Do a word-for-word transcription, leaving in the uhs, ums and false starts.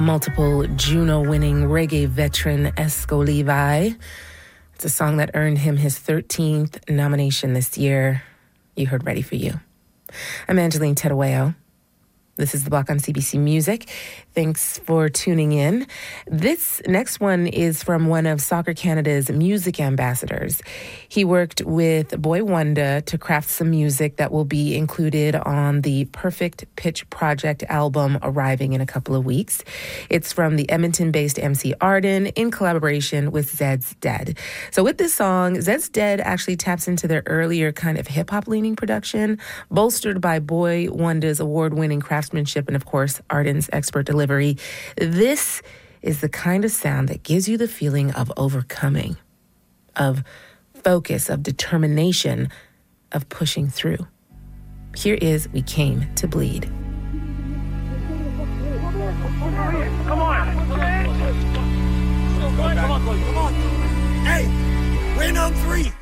Multiple Juno-winning reggae veteran Esco Levi. It's a song that earned him his thirteenth nomination this year. You heard Ready For You. I'm Angeline Terueo. This is The Block on C B C Music. Thanks for tuning in. This next one is from one of Soccer Canada's music ambassadors. He worked with Boi-1da to craft some music that will be included on the Perfect Pitch Project album arriving in a couple of weeks. It's from the Edmonton-based M C Arden in collaboration with Zeds Dead. So with this song, Zeds Dead actually taps into their earlier kind of hip-hop leaning production, bolstered by Boi-1da's award-winning craftsmanship and, of course, Arden's expert delivery. This is the kind of sound that gives you the feeling of overcoming, of focus, of determination, of pushing through. Here is We Came to Bleed. Come on! Come on, come on, come on! Hey, win on three!